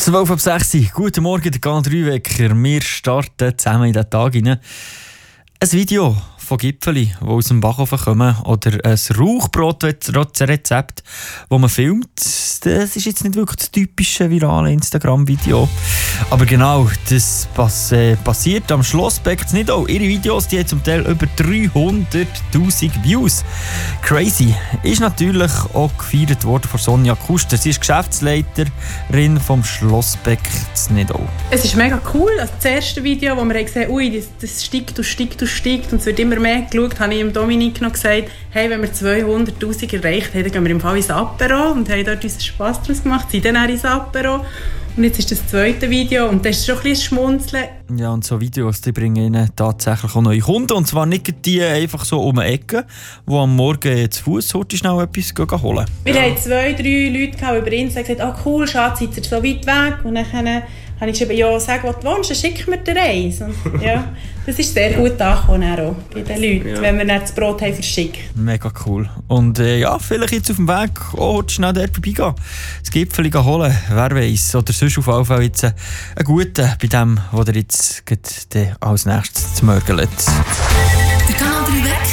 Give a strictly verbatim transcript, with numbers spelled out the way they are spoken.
zwölf ab sechs. Guten Morgen, der Kanal drei Wecker. Wir starten zusammen in den Tag hinein. Ein Video von Gipfeli, die aus dem Backofen kommen, oder ein Rauchbrot-Rezept, das man filmt. Das ist jetzt nicht wirklich das typische virale Instagram-Video. Aber genau, das pass, äh, passiert am Schlossbeck nicht auch. Ihre Videos die haben zum Teil über dreihunderttausend Views. Crazy. Ist natürlich auch gefeiert worden von Sonja Kuster. Sie ist Geschäftsleiterin vom Schlossbeck Nidau. Es ist mega cool. Also das erste Video, wo wir gesehen haben, ui, das, das steigt und steigt und steigt und es wird immer mehr geschaut, habe ich dem Dominik noch gesagt, hey, wenn wir zweihunderttausend erreicht haben, dann gehen wir im Fall ins Apero und haben dort unseren Spass daraus gemacht, sind dann auch ins Apero. Und jetzt ist das zweite Video und das ist schon ein bisschen Schmunzeln. Ja, und so Videos die bringen ihnen tatsächlich auch neue Kunden. Und zwar nicht die einfach so um die Ecke, die am Morgen zu Fuß heute schnell etwas holen. Wir ja. hatten zwei, drei Leute über Insta gesagt, oh cool, Schatz, seid ihr so weit weg? Und dann habe ich geschrieben, ja, sag, wo du wohnst, dann schick mir dir eins. Und ja, das ist sehr gut angekommen auch bei den Leuten, ja. wenn wir dann das Brot haben verschickt. Mega cool. Und äh, ja, vielleicht jetzt auf dem Weg auch heute schnell dort vorbeigehen. Das Gipfeli holen, wer weiß. Oder sonst auf jeden Fall jetzt einen guten bei dem, der jetzt als nächstes zu mörgelt. Der Kanal drei Wecker.